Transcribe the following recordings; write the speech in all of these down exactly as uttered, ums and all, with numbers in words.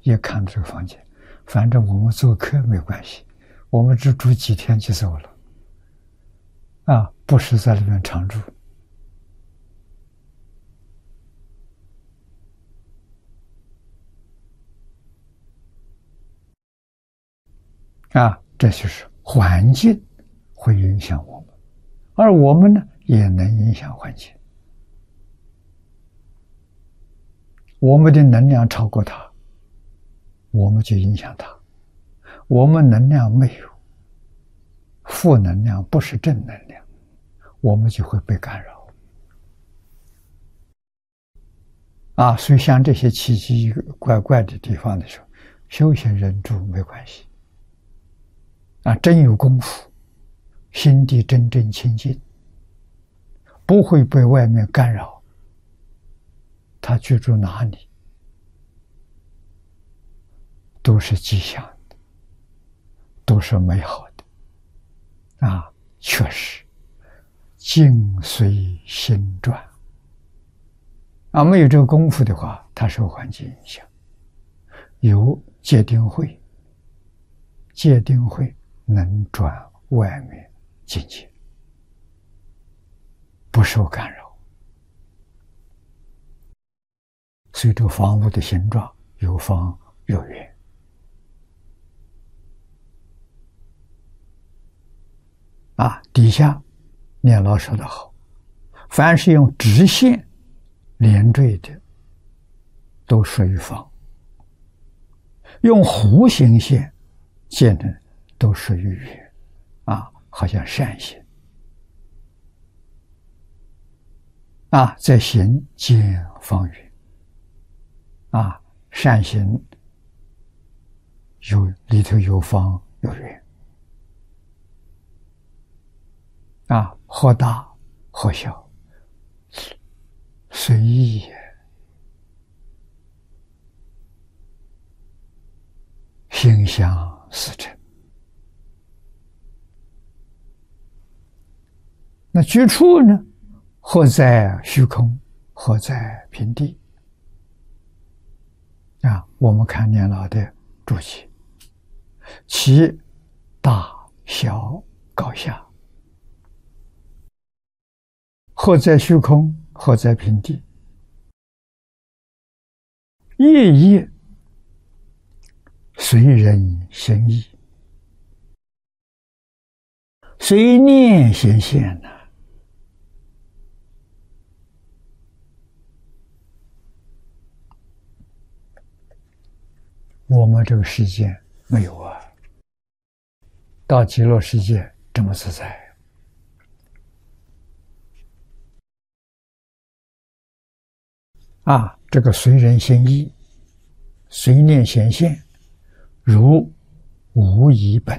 也看这个房间，反正我们做客没关系，我们只住几天就走了，啊，不是在里面常住。啊，这就是环境会影响我们，而我们呢，也能影响环境。我们的能量超过它，我们就影响它；我们能量没有，负能量不是正能量，我们就会被干扰。啊，所以像这些奇奇怪怪的地方的时候，修行人住没关系。啊，真有功夫，心地真正清净，不会被外面干扰。他居住哪里，都是吉祥的，都是美好的。啊，确实，境随心转。啊，没有这个功夫的话，它受环境影响。有戒定慧，戒定慧能转外面境界，不受干扰。所以这个房屋的形状有方有圆。啊，底下念老说得好，凡是用直线连缀的都属于方，用弧形线建的都属于圆。啊，好像善行。啊，在行见方圆。啊，善行有里头有方有圆。啊，或大或小，随意。心想事成。那居处呢？或在虚空，或在平地。啊，我们看年老的注解，其大小高下，或在虚空，或在平地，业业随人心意，随念显现呢。我们这个世界没有啊，到极乐世界这么自在。啊，这个随人心意，随念显现，如无一本，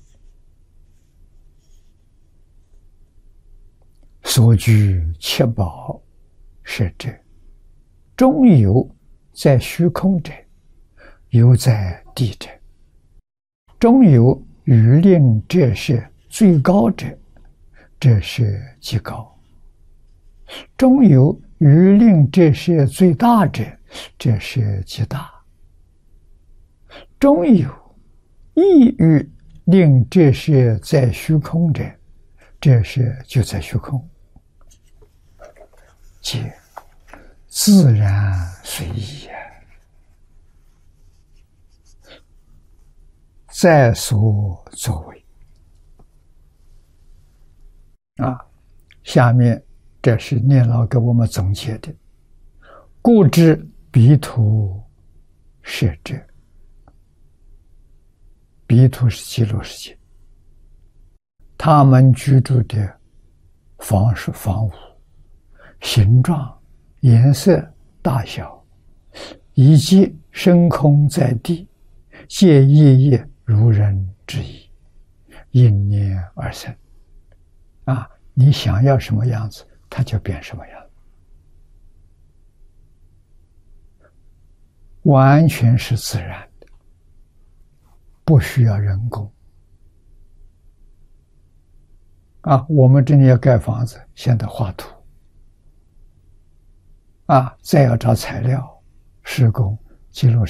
所居七宝是者，中有在虚空者，有在地者，中有余令这是最高者，这是极高；中有余令这是最大者，这是极大；中有意欲令这是在虚空者，这是就在虚空，皆自然随意啊，在所作为。啊，下面这是念老给我们总结的，故知彼土是者，彼土是极乐世界，他们居住的房是房屋，形状、颜色、大小，以及升空在地，皆业业如人之意，因念而生。啊，你想要什么样子，它就变什么样子，完全是自然的，不需要人工。啊，我们这里要盖房子，现在画图，啊，再要找材料、施工，记录。